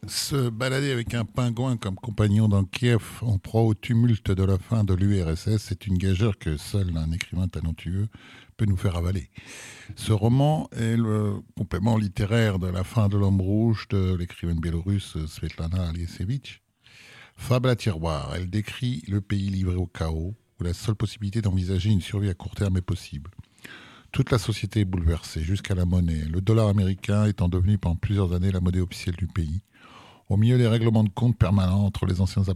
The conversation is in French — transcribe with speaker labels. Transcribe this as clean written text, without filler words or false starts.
Speaker 1: Se balader avec un pingouin comme compagnon dans Kiev en proie au tumulte de la fin de l'URSS est une gageure que seul un écrivain talentueux peut nous faire avaler. Ce roman est le complément littéraire de La fin de l'homme rouge de l'écrivaine biélorusse Svetlana Alexievitch. Fable à tiroir, elle décrit le pays livré au chaos, où la seule possibilité d'envisager une survie à court terme est possible. Toute la société est bouleversée, jusqu'à la monnaie, le dollar américain étant devenu pendant plusieurs années la monnaie officielle du pays. Au milieu des règlements de compte permanents entre les anciens